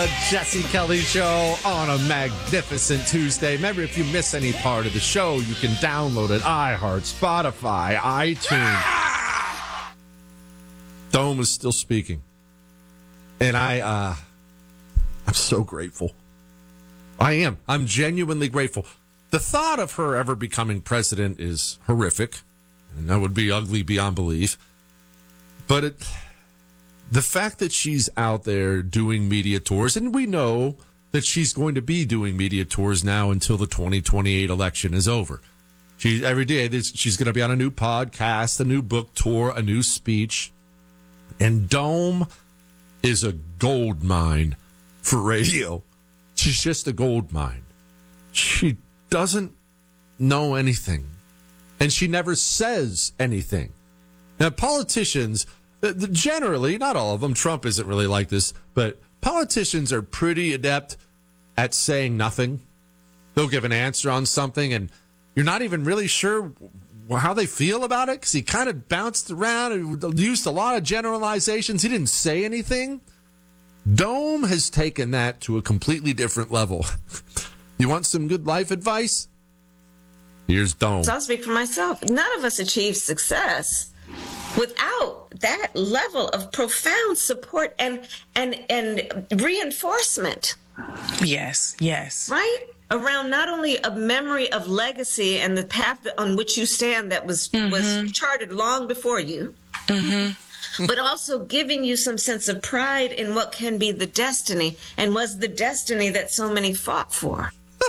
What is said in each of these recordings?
the Jesse Kelly Show on a magnificent Tuesday. Remember, if you miss any part of the show, you can download it. iHeart, Spotify, iTunes. Dome is still speaking. And I'm so grateful. I am. I'm genuinely grateful. The thought of her ever becoming president is horrific, and that would be ugly beyond belief. But the fact that she's out there doing media tours, and we know that she's going to be doing media tours now until the 2028 election is over. Every day she's going to be on a new podcast, a new book tour, a new speech. And Dome is a gold mine for radio. She's just a gold mine. She doesn't know anything. And she never says anything. Now, politicians, generally, not all of them, Trump isn't really like this, but politicians are pretty adept at saying nothing. They'll give an answer on something, and you're not even really sure how they feel about it, because he kind of bounced around and used a lot of generalizations. He didn't say anything. Dome has taken that to a completely different level. You want some good life advice? Here's Dome. So I'll speak for myself. None of us achieve success without that level of profound support and reinforcement. Yes. Right? Around not only a memory of legacy and the path on which you stand that was charted long before you, but also giving you some sense of pride in what can be the destiny and was the destiny that so many fought for.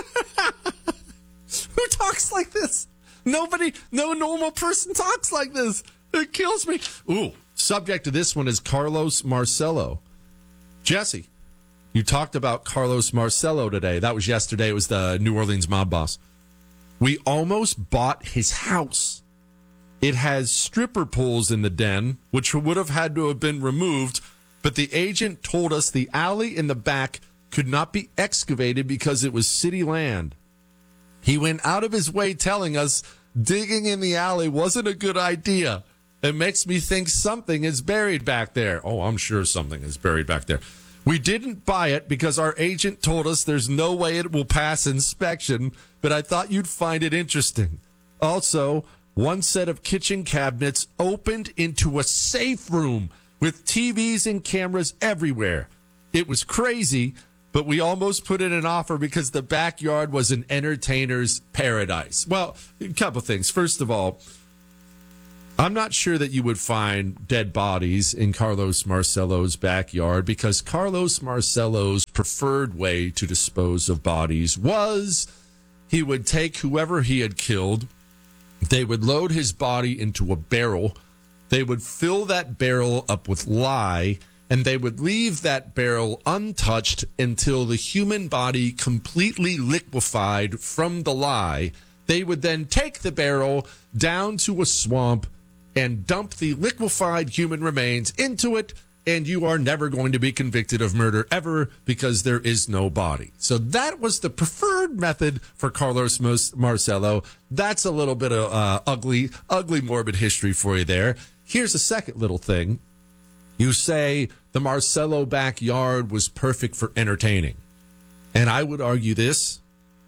Who talks like this? Nobody, no normal person talks like this. It kills me. Ooh, subject to this one is Carlos Marcello. Jesse, you talked about Carlos Marcello today. That was yesterday. It was the New Orleans mob boss. We almost bought his house. It has stripper poles in the den, which would have had to have been removed, but the agent told us the alley in the back could not be excavated because it was city land. He went out of his way telling us digging in the alley wasn't a good idea. It makes me think something is buried back there. Oh, I'm sure something is buried back there. We didn't buy it because our agent told us there's no way it will pass inspection, but I thought you'd find it interesting. Also, one set of kitchen cabinets opened into a safe room with TVs and cameras everywhere. It was crazy, but we almost put in an offer because the backyard was an entertainer's paradise. Well, a couple things. First of all, I'm not sure that you would find dead bodies in Carlos Marcello's backyard, because Carlos Marcello's preferred way to dispose of bodies was he would take whoever he had killed, they would load his body into a barrel, they would fill that barrel up with lye, and they would leave that barrel untouched until the human body completely liquefied from the lye. They would then take the barrel down to a swamp and dump the liquefied human remains into it, and you are never going to be convicted of murder ever because there is no body. So that was the preferred method for Carlos Marcello. That's a little bit of ugly, morbid history for you there. Here's a second little thing. You say the Marcello backyard was perfect for entertaining. And I would argue this.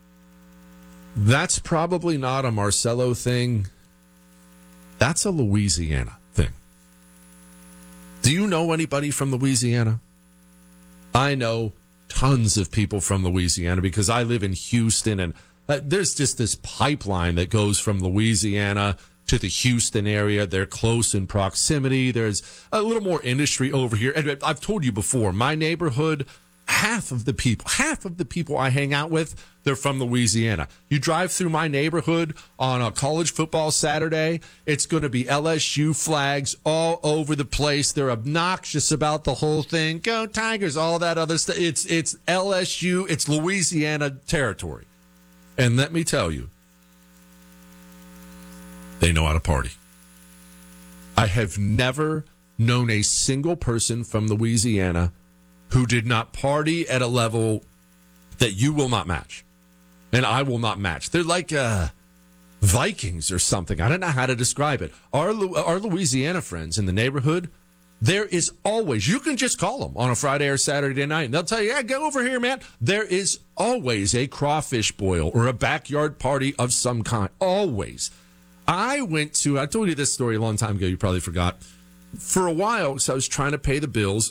That's probably not a Marcello thing. That's a Louisiana thing. Do you know anybody from Louisiana? I know tons of people from Louisiana because I live in Houston, and there's just this pipeline that goes from Louisiana to the Houston area. They're close in proximity. There's a little more industry over here. And I've told you before, my neighborhood, half of the people I hang out with, they're from Louisiana. You drive through my neighborhood on a college football Saturday, it's going to be LSU flags all over the place. They're obnoxious about the whole thing. Go Tigers, all that other stuff. It's LSU, it's Louisiana territory. And let me tell you, they know how to party. I have never known a single person from Louisiana who did not party at a level that you will not match. And I will not match. They're like Vikings or something. I don't know how to describe it. Our Louisiana friends in the neighborhood, There is always, you can just call them on a Friday or Saturday night, and they'll tell you, yeah, get over here, man. There is always a crawfish boil or a backyard party of some kind. Always. I told you this story a long time ago, you probably forgot. For a while, because I was trying to pay the bills,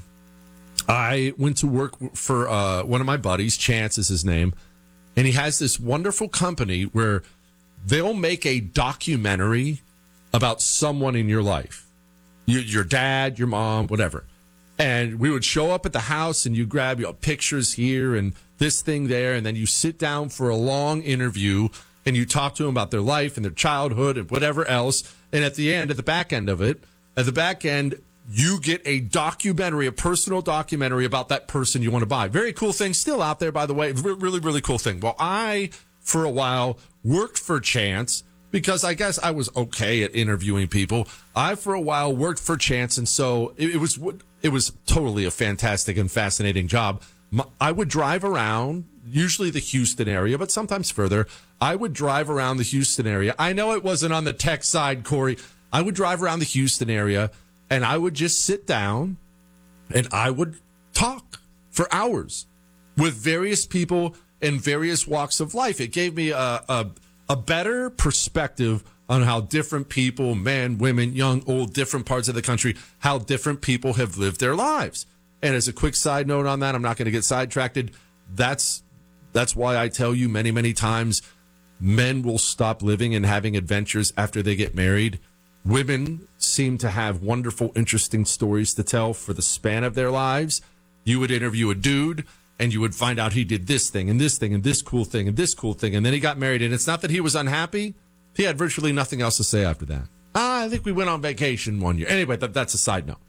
I went to work for one of my buddies, Chance is his name, and he has this wonderful company where they'll make a documentary about someone in your life. Your dad, your mom, whatever. And we would show up at the house and you grab pictures here and this thing there, and then you sit down for a long interview and you talk to them about their life and their childhood and whatever else. And at the back end, you get a documentary, a personal documentary about that person you want to buy. Very cool thing. Still out there, by the way. Really, really cool thing. Well, I, for a while, worked for Chance because I guess I was okay at interviewing people. I, for a while, worked for Chance, and so it was totally a fantastic and fascinating job. I would drive around, usually the Houston area, but sometimes further. I would drive around the Houston area. I know it wasn't on the tech side, Corey. I would drive around the Houston area, and I would just sit down, and I would talk for hours with various people in various walks of life. It gave me a better perspective on how different people, men, women, young, old, different parts of the country, how different people have lived their lives. And as a quick side note on that, I'm not going to get sidetracked. That's why I tell you many, many times, men will stop living and having adventures after they get married. Women seem to have wonderful, interesting stories to tell for the span of their lives. You would interview a dude, and you would find out he did this thing and this thing and this cool thing and this cool thing. And then he got married. And it's not that he was unhappy. He had virtually nothing else to say after that. I think we went on vacation one year. Anyway, that's a side note.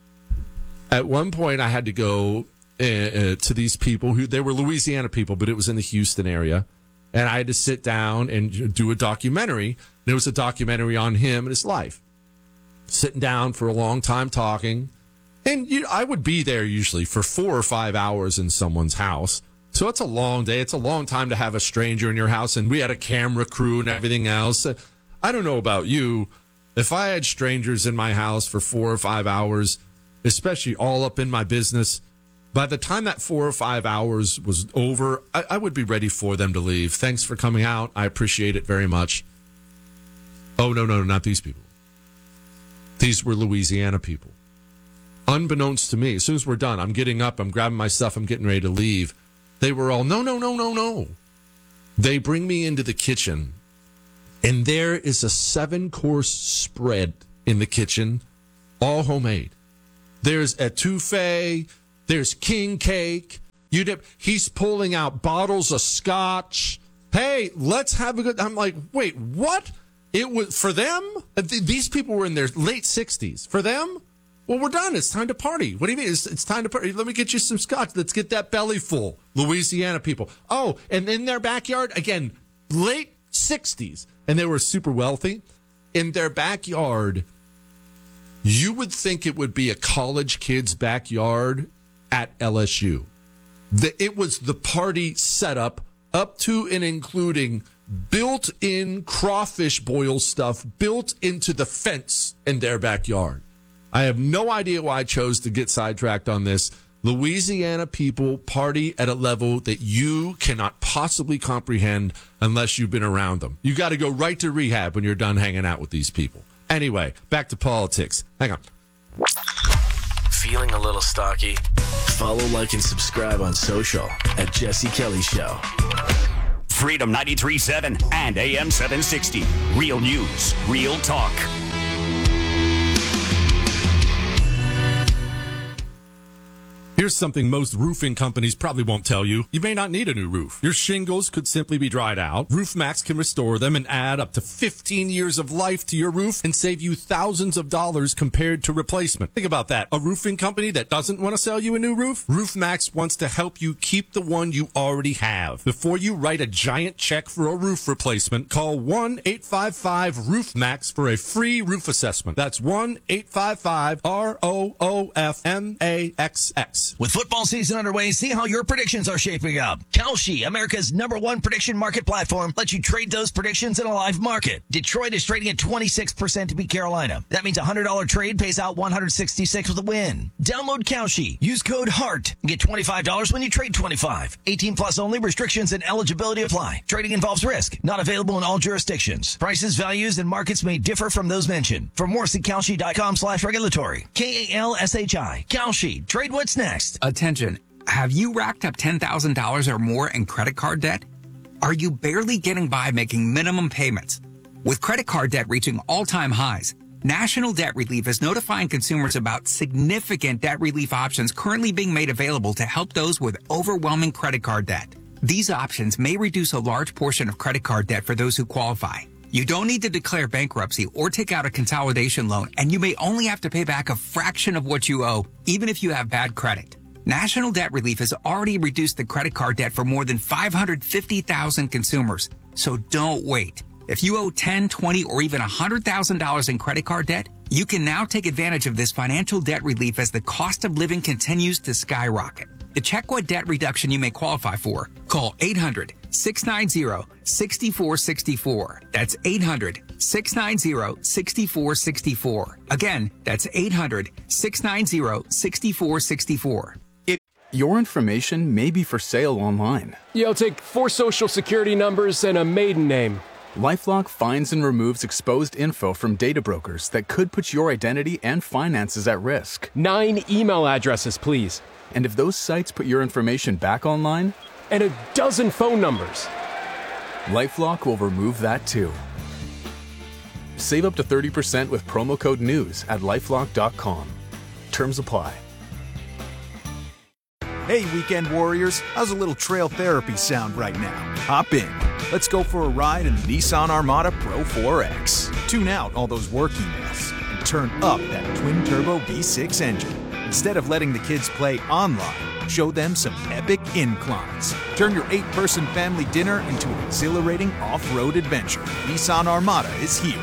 At one point, I had to go to these people they were Louisiana people, but it was in the Houston area. And I had to sit down and do a documentary. And it was a documentary on him and his life. Sitting down for a long time talking. And I would be there usually for 4 or 5 hours in someone's house. So it's a long day. It's a long time to have a stranger in your house. And we had a camera crew and everything else. I don't know about you. If I had strangers in my house for 4 or 5 hours, especially all up in my business, by the time that 4 or 5 hours was over, I would be ready for them to leave. Thanks for coming out. I appreciate it very much. Oh, no, not these people. These were Louisiana people. Unbeknownst to me, as soon as we're done, I'm getting up, I'm grabbing my stuff, I'm getting ready to leave. They were all, no. They bring me into the kitchen, and there is a 7-course spread in the kitchen, all homemade. There's etouffee, there's king cake. He's pulling out bottles of scotch. Hey, let's have a good... I'm like, wait, what? It was for them? These people were in their late 60s. For them? Well, we're done. It's time to party. What do you mean? It's time to party. Let me get you some scotch. Let's get that belly full. Louisiana people. Oh, and in their backyard, again, late 60s. And they were super wealthy. In their backyard, you would think it would be a college kid's backyard at LSU. It was the party setup up to and including built-in crawfish boil stuff built into the fence in their backyard. I have no idea why I chose to get sidetracked on this. Louisiana people party at a level that you cannot possibly comprehend unless you've been around them. You got to go right to rehab when you're done hanging out with these people. Anyway, back to politics. Hang on. Feeling a little stocky? Follow, like, and subscribe on social at Jesse Kelly Show. Freedom 93.7 and AM 760. Real news, real talk. Here's something most roofing companies probably won't tell you. You may not need a new roof. Your shingles could simply be dried out. RoofMax can restore them and add up to 15 years of life to your roof and save you thousands of dollars compared to replacement. Think about that. A roofing company that doesn't want to sell you a new roof? RoofMax wants to help you keep the one you already have. Before you write a giant check for a roof replacement, call 1-855-ROOFMAX for a free roof assessment. That's 1-855-ROOFMAXX. next. With football season underway, see how your predictions are shaping up. Kalshi, America's #1 prediction market platform, lets you trade those predictions in a live market. Detroit is trading at 26% to beat Carolina. That means a $100 trade pays out $166 with a win. Download Kalshi. Use code HEART and get $25 when you trade 25. 18 plus only. Restrictions and eligibility apply. Trading involves risk. Not available in all jurisdictions. Prices, values, and markets may differ from those mentioned. For more, see Kalshi.com/regulatory. KALSHI. Kalshi. Trade what's next. Attention. Have you racked up $10,000 or more in credit card debt? Are you barely getting by making minimum payments? With credit card debt reaching all-time highs, National Debt Relief is notifying consumers about significant debt relief options currently being made available to help those with overwhelming credit card debt. These options may reduce a large portion of credit card debt for those who qualify. You don't need to declare bankruptcy or take out a consolidation loan, and you may only have to pay back a fraction of what you owe, even if you have bad credit. National Debt Relief has already reduced the credit card debt for more than 550,000 consumers. So don't wait. If you owe $10,000, $20,000, or even $100,000 in credit card debt, you can now take advantage of this financial debt relief as the cost of living continues to skyrocket. To check what debt reduction you may qualify for, call 800-690-6464. That's 800-690-6464. Again, that's 800-690-6464. Your information may be for sale online. You'll take 4 social security numbers and a maiden name. LifeLock finds and removes exposed info from data brokers that could put your identity and finances at risk. 9 email addresses, please. And if those sites put your information back online? And a dozen phone numbers. LifeLock will remove that too. Save up to 30% with promo code NEWS at LifeLock.com. Terms apply. Hey, weekend warriors, how's a little trail therapy sound right now? Hop in. Let's go for a ride in the Nissan Armada Pro 4X. Tune out all those work emails and turn up that twin-turbo V6 engine. Instead of letting the kids play online, show them some epic inclines. Turn your 8-person family dinner into an exhilarating off-road adventure. Nissan Armada is here.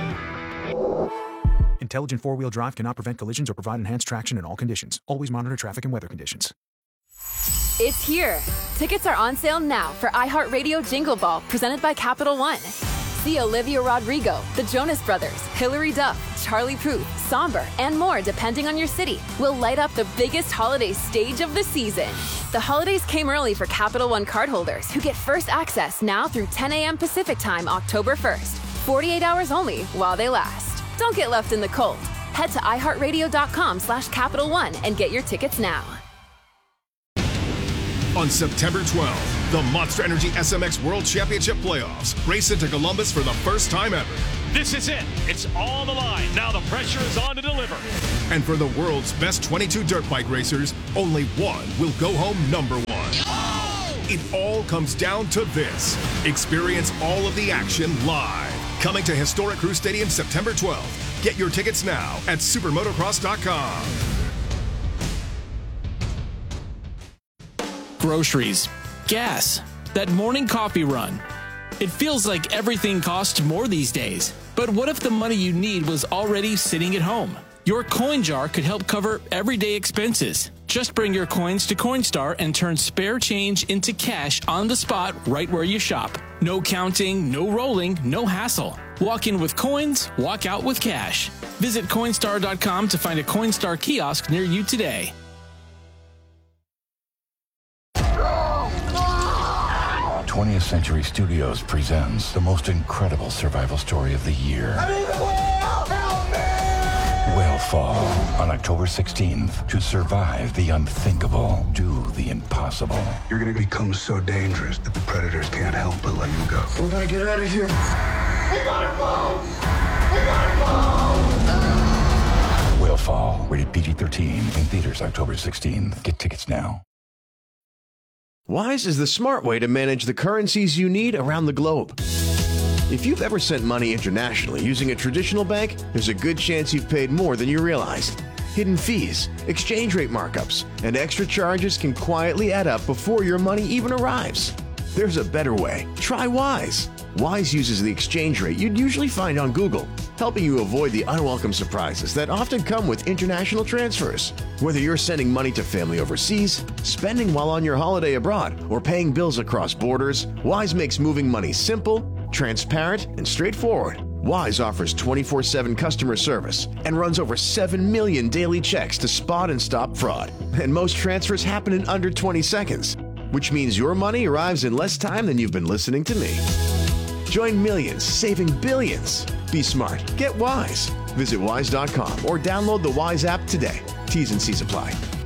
Intelligent four-wheel drive cannot prevent collisions or provide enhanced traction in all conditions. Always monitor traffic and weather conditions. It's here. Tickets are on sale now for iHeartRadio Jingle Ball, presented by Capital One. See Olivia Rodrigo, the Jonas Brothers, Hilary Duff, Charlie Puth, Somber, and more depending on your city. Will light up the biggest holiday stage of the season. The holidays came early for Capital One cardholders who get first access now through 10 a.m. Pacific Time, October 1st. 48 hours only while they last. Don't get left in the cold. Head to iHeartRadio.com/Capital One and get your tickets now. On September 12th, the Monster Energy SMX World Championship Playoffs race into Columbus for the first time ever. This is it. It's all the line. Now the pressure is on to deliver. And for the world's best 22 dirt bike racers, only one will go home number 1. Oh! It all comes down to this. Experience all of the action live. Coming to Historic Crew Stadium September 12th. Get your tickets now at supermotocross.com. Groceries, gas, that morning coffee run. It feels like everything costs more these days. But what if the money you need was already sitting at home? Your coin jar could help cover everyday expenses. Just bring your coins to Coinstar and turn spare change into cash on the spot right where you shop. No counting, no rolling, no hassle. Walk in with coins, walk out with cash. Visit Coinstar.com to find a Coinstar kiosk near you today. 20th Century Studios presents the most incredible survival story of the year. I'm in the whale! Help me! Whalefall on October 16th. To survive the unthinkable, do the impossible. You're gonna become so dangerous that the predators can't help but let you go. We gotta get out of here. We gotta go! We gotta go! Whalefall, rated PG-13, in theaters October 16th. Get tickets now. Wise is the smart way to manage the currencies you need around the globe. If you've ever sent money internationally using a traditional bank, there's a good chance you've paid more than you realized. Hidden fees, exchange rate markups, and extra charges can quietly add up before your money even arrives. There's a better way. Try Wise. Wise uses the exchange rate you'd usually find on Google, helping you avoid the unwelcome surprises that often come with international transfers. Whether you're sending money to family overseas, spending while on your holiday abroad, or paying bills across borders, Wise makes moving money simple, transparent, and straightforward. Wise offers 24/7 customer service and runs over 7 million daily checks to spot and stop fraud. And most transfers happen in under 20 seconds, which means your money arrives in less time than you've been listening to me. Join millions, saving billions. Be smart. Get Wise. Visit wise.com or download the Wise app today. T's and C's apply.